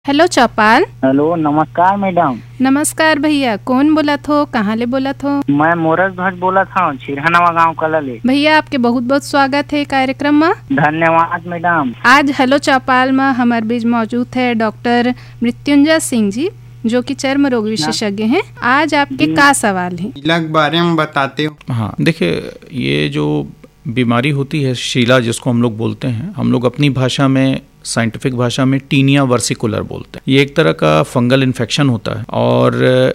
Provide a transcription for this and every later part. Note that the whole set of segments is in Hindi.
हेलो चौपाल। हेलो, नमस्कार मैडम। नमस्कार भैया, कौन बोला थो, कहाँ ले बोला थो? मैं मोरस भट्ट बोला था, छिरहनवा गांव कलले। भैया आपके बहुत बहुत स्वागत है कार्यक्रम में। धन्यवाद मैडम। आज हेलो चौपाल में हमारे बीच मौजूद है डॉक्टर मृत्युंजय सिंह जी, जो कि चर्म रोग विशेषज्ञ हैं। आज आपके क्या सवाल है? शीला के बारे में बताते हो? हाँ, देखिए, ये जो बीमारी होती है शीला, जिसको हम लोग बोलते हैं, हम लोग अपनी भाषा में, साइंटिफिक भाषा में टीनिया वर्सिकुलर बोलते हैं। ये एक तरह का फंगल इन्फेक्शन होता है और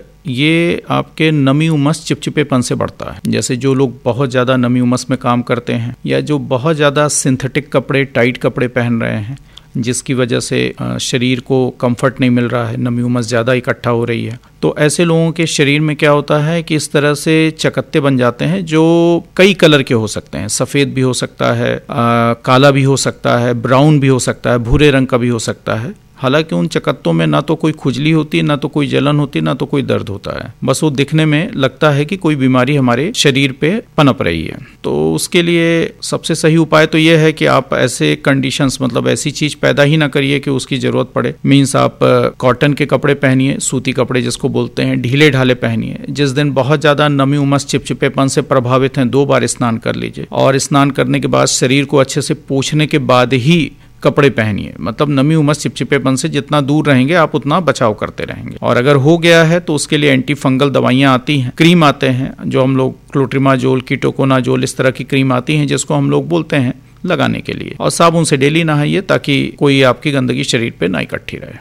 ये आपके नमी उमस चिपचिपेपन से बढ़ता है। जैसे जो लोग बहुत ज़्यादा नमी उमस में काम करते हैं या जो बहुत ज़्यादा सिंथेटिक कपड़े, टाइट कपड़े पहन रहे हैं, जिसकी वजह से शरीर को कंफर्ट नहीं मिल रहा है, नमी उमस ज़्यादा इकट्ठा हो रही है, तो ऐसे लोगों के शरीर में क्या होता है कि इस तरह से चकत्ते बन जाते हैं जो कई कलर के हो सकते हैं। सफ़ेद भी हो सकता है, काला भी हो सकता है, ब्राउन भी हो सकता है, भूरे रंग का भी हो सकता है। हालांकि उन चकत्तों में ना तो कोई खुजली होती, ना तो कोई जलन होती, ना तो कोई दर्द होता है। बस वो दिखने में लगता है कि कोई बीमारी हमारे शरीर पे पनप रही है। तो उसके लिए सबसे सही उपाय तो ये है कि आप ऐसे कंडीशंस, मतलब ऐसी चीज पैदा ही ना करिए कि उसकी जरूरत पड़े। मीन्स आप कॉटन के कपड़े पहनिए, सूती कपड़े जिसको बोलते हैं, ढीले ढाले पहनिए। जिस दिन बहुत ज्यादा नमी उमस चिपचिपेपन से प्रभावित हैं, 2 बार स्नान कर लीजिए और स्नान करने के बाद शरीर को अच्छे से पोंछने के बाद ही कपड़े पहनिए। मतलब नमी उमस चिपचिपेपन से जितना दूर रहेंगे आप उतना बचाव करते रहेंगे। और अगर हो गया है तो उसके लिए एंटी फंगल दवाइयाँ आती हैं, क्रीम आते हैं, जो हम लोग क्लोट्रिमाजोल, कीटोकोनाजोल, इस तरह की क्रीम आती हैं जिसको हम लोग बोलते हैं लगाने के लिए। और साबुन से डेली नहाइए ताकि कोई आपकी गंदगी शरीर पे ना इकट्ठी रहे।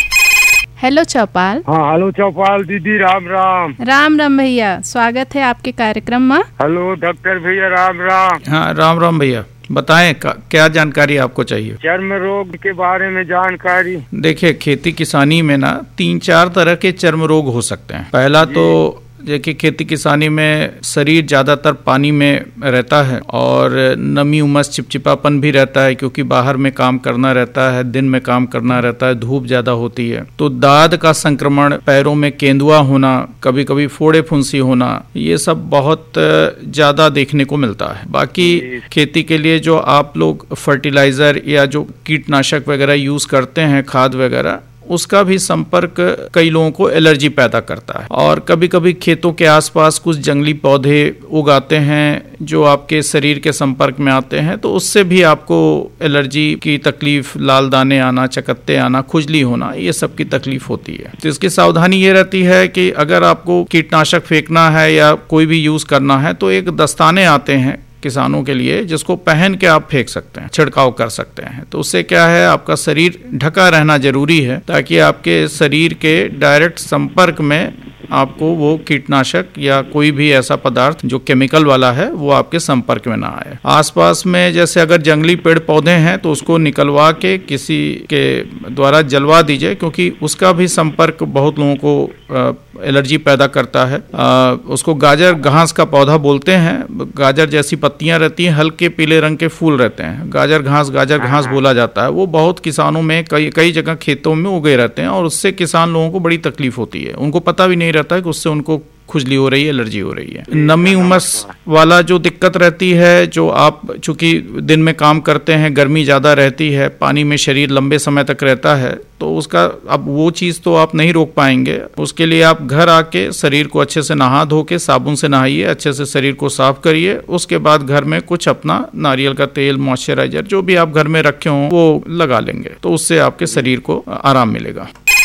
हेलो चौपाल। हाँ, हेलो चौपाल दीदी, राम राम। राम राम भैया, स्वागत है आपके कार्यक्रम में। हेलो डॉक्टर भैया, राम राम। हाँ, राम राम भैया, बताएं क्या जानकारी आपको चाहिए? चर्म रोग के बारे में जानकारी। देखिए, खेती किसानी में ना 3-4 तरह के चर्म रोग हो सकते हैं। पहला तो देखिए, खेती किसानी में शरीर ज़्यादातर पानी में रहता है और नमी उमस चिपचिपापन भी रहता है, क्योंकि बाहर में काम करना रहता है, दिन में काम करना रहता है, धूप ज़्यादा होती है। तो दाद का संक्रमण, पैरों में केंदुआ होना, कभी कभी फोड़े फुंसी होना, ये सब बहुत ज़्यादा देखने को मिलता है। बाकी खेती के लिए जो आप लोग फर्टिलाइज़र या जो कीटनाशक वगैरह यूज़ करते हैं, खाद वगैरह, उसका भी संपर्क कई लोगों को एलर्जी पैदा करता है। और कभी कभी खेतों के आसपास कुछ जंगली पौधे उगाते हैं जो आपके शरीर के संपर्क में आते हैं, तो उससे भी आपको एलर्जी की तकलीफ, लाल दाने आना, चकत्ते आना, खुजली होना, ये सब की तकलीफ होती है। तो इसकी सावधानी ये रहती है कि अगर आपको कीटनाशक फेंकना है या कोई भी यूज करना है तो एक दस्ताने आते हैं किसानों के लिए, जिसको पहन के आप फेंक सकते हैं, छिड़काव कर सकते हैं। तो उससे क्या है, आपका शरीर ढका रहना जरूरी है ताकि आपके शरीर के डायरेक्ट संपर्क में आपको वो कीटनाशक या कोई भी ऐसा पदार्थ जो केमिकल वाला है वो आपके संपर्क में ना आए। आसपास में जैसे अगर जंगली पेड़ पौधे हैं तो उसको निकलवा के किसी के द्वारा जलवा दीजिए, क्योंकि उसका भी संपर्क बहुत लोगों को एलर्जी पैदा करता है। उसको गाजर घास का पौधा बोलते हैं। गाजर जैसी पत्तियां रहती हैं, हल्के पीले रंग के फूल रहते हैं, गाजर घास बोला जाता है। वो बहुत किसानों में कई जगह खेतों में उगे रहते हैं और उससे किसान लोगों को बड़ी तकलीफ होती है। उनको पता भी नहीं रहता है कि उससे उनको खुजली हो रही है, एलर्जी हो रही है। नमी उमस वाला जो दिक्कत रहती है, जो आप चूंकि दिन में काम करते हैं, गर्मी ज़्यादा रहती है, पानी में शरीर लंबे समय तक रहता है, तो उसका अब वो चीज़ तो आप नहीं रोक पाएंगे। उसके लिए आप घर आके शरीर को अच्छे से नहा धो के साबुन से नहाइए, अच्छे से शरीर को साफ करिए। उसके बाद घर में कुछ अपना नारियल का तेल, मॉइस्चराइजर जो भी आप घर में रखे हों वो लगा लेंगे, तो उससे आपके शरीर को आराम मिलेगा।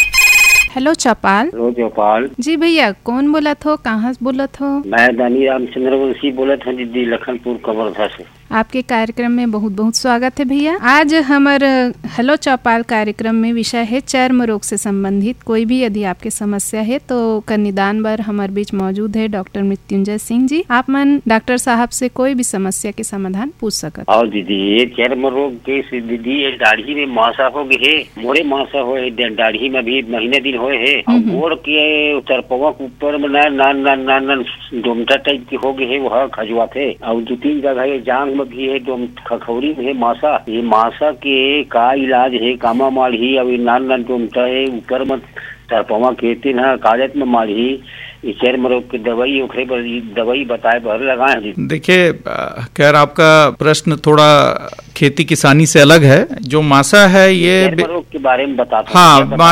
हेलो चौपाल। हेलो चौपाल जी भैया, कौन बोला थो, कहाँ से बोला थो? मैं दानी रामचंद्र वंशी बोला था दीदी, लखनपुर कवर्धा से। आपके कार्यक्रम में बहुत बहुत स्वागत है भैया। आज हमारे हेलो चौपाल कार्यक्रम में विषय है चर्म रोग से संबंधित। कोई भी यदि आपकी समस्या है तो का निदान बर हमारे बीच मौजूद है डॉक्टर मृत्युंजय सिंह जी। आप मन डॉक्टर साहब से कोई भी समस्या के समाधान पूछ सकते। और दीदी, ये चर्म रोग के दीदी, ये दाढ़ी में मासा हो गए, मोरे मासा हो, दाढ़ी में भी महीने दिन होए है, गोड़ के तरपवा के ऊपर में नान डोमटा टाइप की हो गए है, वह खजुआ थे। और 2-3 जगह जांग में भी है, खखौरी में है मासा। ये मासा के का इलाज है, कामा माढ़ी, अब नान डोमटा है, ऊपर में तरपवा के तीन कागज में माढ़ी, चर्म रोग की दवाई, दवाई बताए भर लगाए। देखिए, खैर आपका प्रश्न थोड़ा खेती किसानी से अलग है। जो मासा है ये चर्म रोग के बारे में बताता। हाँ,